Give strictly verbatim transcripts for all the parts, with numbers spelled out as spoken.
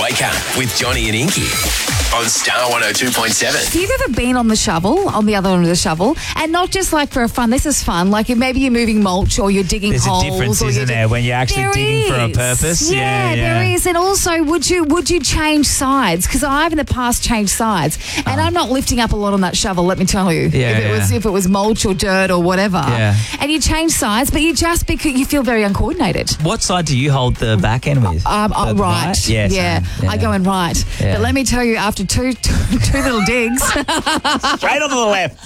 Wake Up with Johnny and Inky on Star one oh two point seven. Have you ever been on the shovel, on the other end of the shovel, and not just like for a fun, this is fun, like maybe you're moving mulch or you're digging There's holes. a difference, or isn't there, when you're actually There digging for a is. purpose? Yeah, Yeah, yeah. there is. And also, would you would you change sides? Because I've in the past changed sides, and I'm not lifting up a lot on that shovel, let me tell you. Yeah, if it yeah. was if it was mulch or dirt or whatever. Yeah. And you change sides, but you just because you feel very uncoordinated. What side do you hold the back end with? Um, The- oh, the right. Yeah, yeah. same. Yeah. I go in right. Yeah. But let me tell you, after two two, two little digs, Straight on to the left.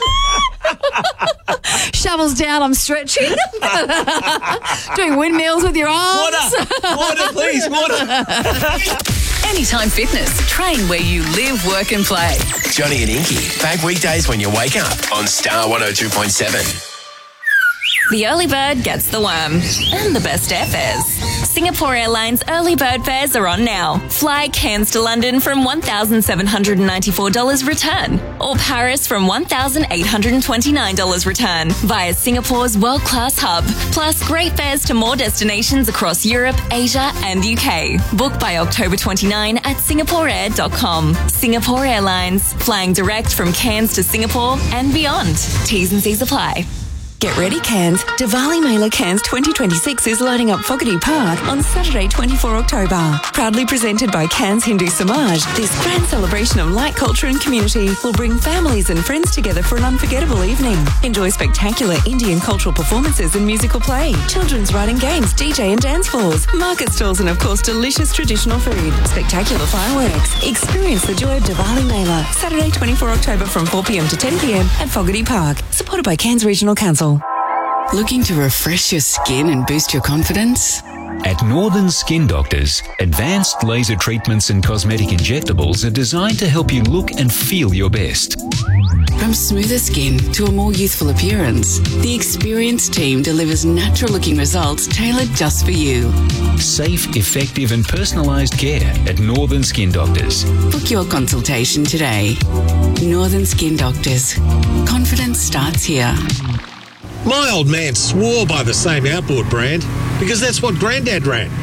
shovels down, I'm stretching, doing windmills with your arms. Water, water, please, water. Anytime Fitness. Train where you live, work and play. Johnny and Inky, back weekdays when you wake up on Star one oh two point seven. The early bird gets the worm and the best airfares. Singapore Airlines early bird fares are on now. Fly Cairns to London from one thousand seven hundred ninety-four dollars return, or Paris from one thousand eight hundred twenty-nine dollars return via Singapore's world-class hub. Plus great fares to more destinations across Europe, Asia and U K. Book by October twenty-ninth at singapore air dot com. Singapore Airlines, flying direct from Cairns to Singapore and beyond. T's and C's apply. Get ready, Cairns. Diwali Mela Cairns twenty twenty-six is lighting up Fogarty Park on Saturday, the twenty-fourth of October. Proudly presented by Cairns Hindu Samaj, this grand celebration of light culture and community will bring families and friends together for an unforgettable evening. Enjoy spectacular Indian cultural performances and musical play, children's writing games, D J and dance floors, market stalls and of course delicious traditional food, spectacular fireworks. Experience the joy of Diwali Mela, Saturday, the twenty-fourth of October from four p m to ten p m at Fogarty Park. Supported by Cairns Regional Council. Looking to refresh your skin and boost your confidence? At Northern Skin Doctors, advanced laser treatments and cosmetic injectables are designed to help you look and feel your best. From smoother skin to a more youthful appearance, the experienced team delivers natural-looking results tailored just for you. Safe, effective and personalised care at Northern Skin Doctors. Book your consultation today. Northern Skin Doctors. Confidence starts here. My old man swore by the same outboard brand because that's what Grandad ran.